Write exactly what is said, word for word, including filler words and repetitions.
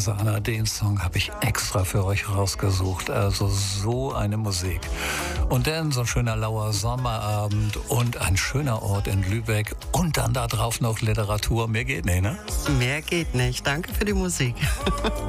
Fasana, den Song habe ich extra für euch rausgesucht. Also so eine Musik. Und dann so ein schöner lauer Sommerabend und ein schöner Ort in Lübeck und dann da drauf noch Literatur. Mehr geht nicht, ne? Mehr geht nicht. Danke für die Musik.